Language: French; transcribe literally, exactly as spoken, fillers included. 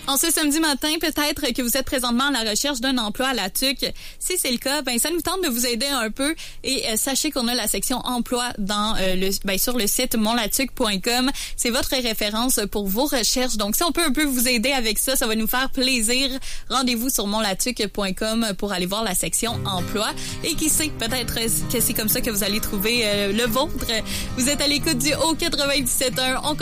En ce samedi matin, peut-être que vous êtes présentement à la recherche d'un emploi à la T U C. Si c'est le cas, ben ça nous tente de vous aider un peu et euh, sachez qu'on a la section emploi dans euh, le ben sur le site mon latuc point com. C'est votre référence pour vos recherches. Donc si on peut un peu vous aider avec ça, ça va nous faire plaisir. Rendez-vous sur mon latuc point com pour aller voir la section emploi et qui sait, peut-être que c'est comme ça que vous allez trouver euh, le vôtre. Vous êtes à l'écoute du Haut quatre-vingt-dix-sept point un. On